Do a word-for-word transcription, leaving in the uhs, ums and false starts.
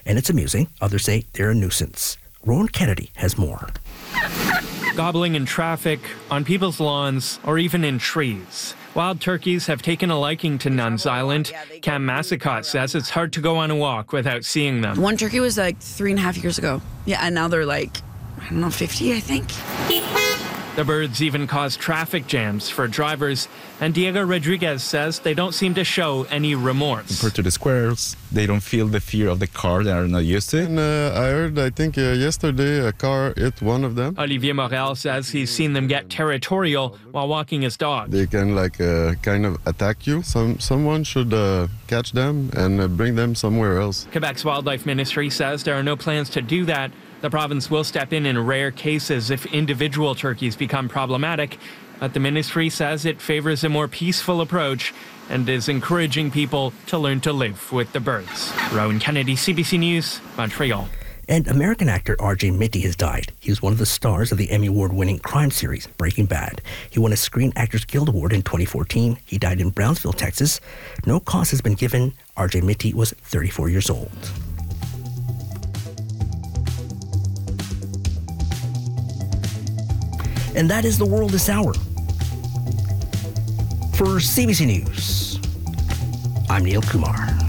and it's amusing. Others say they're a nuisance. Rowan Kennedy has more. Gobbling in traffic, on people's lawns, or even in trees. Wild turkeys have taken a liking to Nuns Island. Cam Massicott says it's hard to go on a walk without seeing them. One turkey was like three and a half years ago. Yeah, and now they're like, I don't know, fifty, I think. The birds even cause traffic jams for drivers, and Diego Rodriguez says they don't seem to show any remorse. Compared to the squirrels, they don't feel the fear of the car. They are not used to it. And uh, I heard, I think uh, yesterday, a car hit one of them. Olivier Morel says he's seen them get territorial while walking his dog. They can like uh, kind of attack you. Some Someone should uh, catch them and uh, bring them somewhere else. Quebec's Wildlife Ministry says there are no plans to do that. The province will step in in rare cases if individual turkeys become problematic, but the ministry says it favors a more peaceful approach and is encouraging people to learn to live with the birds. Rowan Kennedy, C B C News, Montreal. And American actor R J Mitte has died. He was one of the stars of the Emmy Award-winning crime series Breaking Bad. He won a Screen Actors Guild Award in twenty fourteen. He died in Brownsville, Texas. No cause has been given. R J Mitte was thirty-four years old. And that is the world this hour. For C B C News, I'm Neil Kumar.